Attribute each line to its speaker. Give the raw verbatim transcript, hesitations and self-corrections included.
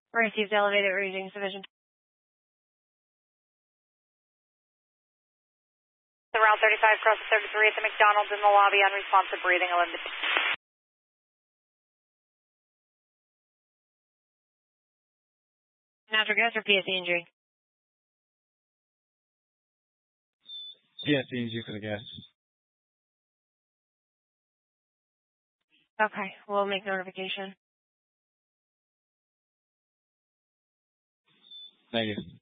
Speaker 1: Received elevated reading sufficient.
Speaker 2: The Route thirty-five, cross thirty-three at the McDonald's in the lobby, unresponsive breathing, limited.
Speaker 1: Natural gas or P S E injury?
Speaker 3: P S E injury for the gas.
Speaker 1: Okay, we'll make notification.
Speaker 3: Thank you.